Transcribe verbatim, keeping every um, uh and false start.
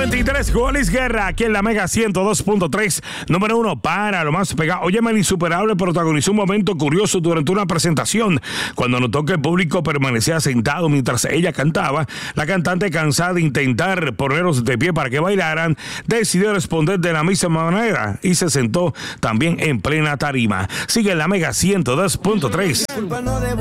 veintitrés, Juanis Guerra, aquí en la Mega ciento dos punto tres, número uno para lo más pegado. Oye, el insuperable protagonizó un momento curioso durante una presentación. Cuando notó que el público permanecía sentado mientras ella cantaba, la cantante, cansada de intentar ponerlos de pie para que bailaran, decidió responder de la misma manera y se sentó también en plena tarima. Sigue en la Mega ciento dos punto tres.